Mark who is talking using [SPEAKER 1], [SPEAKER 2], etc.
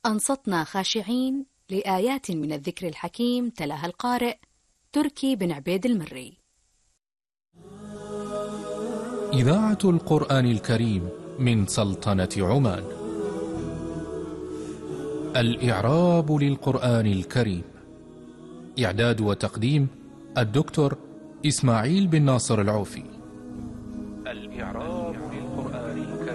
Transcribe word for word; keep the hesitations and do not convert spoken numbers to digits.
[SPEAKER 1] أنصتنا خاشعين لآيات من الذكر الحكيم تلاها القارئ تركي بن عبيد المري.
[SPEAKER 2] إذاعة القرآن الكريم من سلطنة عمان. الإعراب للقرآن الكريم. إعداد وتقديم الدكتور إسماعيل بن ناصر العوفي. الإعراب